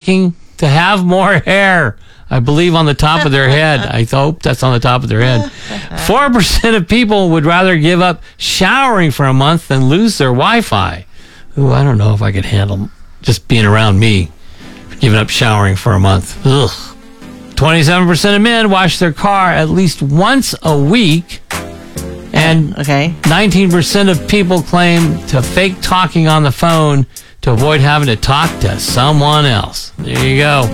talking to have more hair. I believe on the top of their head. I hope that's on the top of their head. 4% of people would rather give up showering for a month than lose their Wi-Fi. Ooh, I don't know if I could handle just being around me, giving up showering for a month. Ugh. 27% of men wash their car at least once a week. And 19% of people claim to fake talking on the phone to avoid having to talk to someone else. There you go.